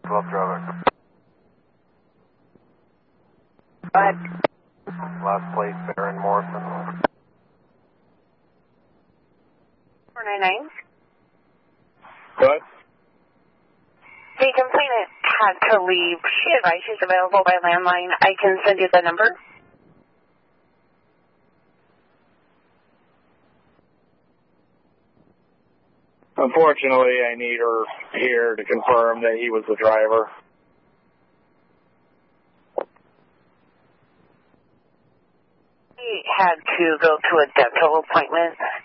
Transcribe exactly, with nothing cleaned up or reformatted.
twelve traffic. Go ahead. Last place, Baron Morrison. four nine nine. What? The complainant had to leave. She advised she's available by landline. I can send you the number. Unfortunately, I need her here to confirm that he was the driver. He had to go to a dental appointment.